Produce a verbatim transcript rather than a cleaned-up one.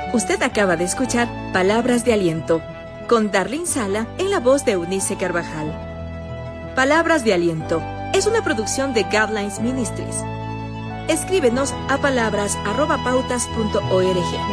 Usted acaba de escuchar Palabras de Aliento, con Darlene Sala en la voz de Eunice Carvajal. Palabras de Aliento es una producción de Guidelines Ministries. Escríbenos a palabras arroba pautas punto org.